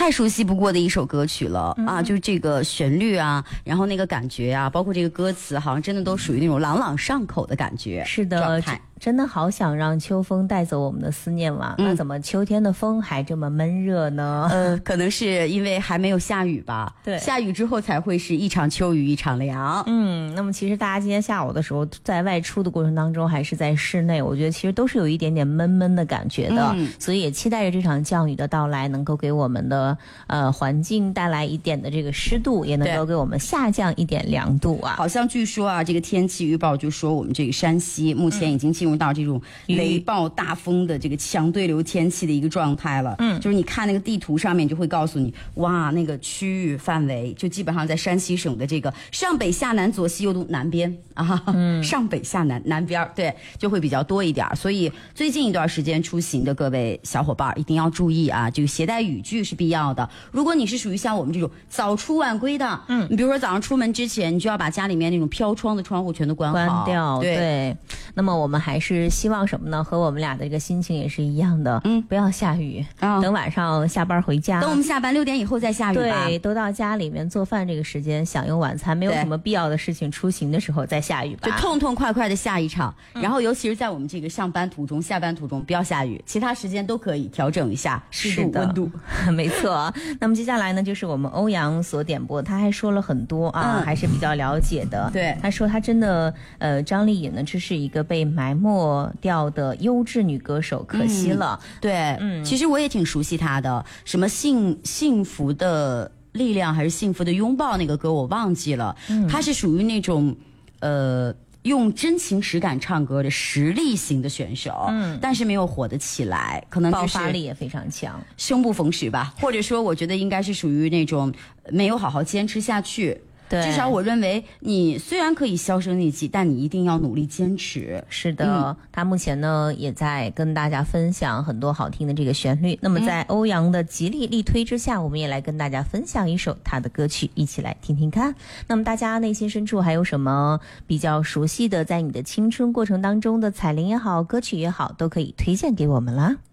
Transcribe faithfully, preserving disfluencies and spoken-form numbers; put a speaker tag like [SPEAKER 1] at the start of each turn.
[SPEAKER 1] 太熟悉不过的一首歌曲了、嗯、啊，就是这个旋律啊，然后那个感觉啊，包括这个歌词，好像真的都属于那种朗朗上口的感觉。
[SPEAKER 2] 是的，真的好想让秋风带走我们的思念嘛、嗯、那怎么秋天的风还这么闷热呢？
[SPEAKER 1] 呃，可能是因为还没有下雨吧。
[SPEAKER 2] 对，
[SPEAKER 1] 下雨之后才会是一场秋雨一场凉。
[SPEAKER 2] 嗯，那么其实大家今天下午的时候在外出的过程当中还是在室内，我觉得其实都是有一点点闷闷的感觉的、嗯、所以也期待着这场降雨的到来能够给我们的呃环境带来一点的这个湿度，也能够给我们下降一点凉度啊。
[SPEAKER 1] 好像据说啊，这个天气预报就说我们这个山西目前已经进入到这种雷暴大风的这个强对流天气的一个状态了。嗯，就是你看那个地图上面就会告诉你，哇，那个区域范围就基本上在山西省的这个上北下南左西右东南边啊，嗯、上北下南南边，对，就会比较多一点。所以最近一段时间出行的各位小伙伴一定要注意啊，这个携带雨具是必要的。如果你是属于像我们这种早出晚归的，嗯，你比如说早上出门之前，你就要把家里面那种飘窗的窗户全都关好，
[SPEAKER 2] 关掉。对，对，那么我们还是希望什么呢？和我们俩的这个心情也是一样的，嗯，不要下雨、哦、等晚上下班回家，
[SPEAKER 1] 等我们下班六点以后再下雨吧。
[SPEAKER 2] 对，都到家里面做饭这个时间享用晚餐，没有什么必要的事情，出行的时候再下雨吧，
[SPEAKER 1] 就痛痛快快的下一场、嗯、然后尤其是在我们这个上班途中下班途中不要下雨，其他时间都可以调整一下湿度温度。
[SPEAKER 2] 没错。那么接下来呢就是我们欧阳所点播，他还说了很多啊、嗯、还是比较了解的。
[SPEAKER 1] 对，
[SPEAKER 2] 他说他真的呃张丽颖呢这是一个被埋没掉的优质女歌手，可惜了、
[SPEAKER 1] 嗯、对，嗯，其实我也挺熟悉她的，什么幸幸福的力量还是幸福的拥抱那个歌我忘记了，嗯，她是属于那种呃用真情实感唱歌的实力型的选手，嗯，但是没有火得起来，可能就是
[SPEAKER 2] 爆发力也非常强，
[SPEAKER 1] 生不逢时吧，或者说我觉得应该是属于那种没有好好坚持下去。对，至少我认为你虽然可以销声匿迹，但你一定要努力坚持。
[SPEAKER 2] 是的、嗯、他目前呢也在跟大家分享很多好听的这个旋律，那么在欧阳的极力力推之下、嗯、我们也来跟大家分享一首他的歌曲，一起来听听看。那么大家内心深处还有什么比较熟悉的，在你的青春过程当中的彩铃也好，歌曲也好，都可以推荐给我们啦。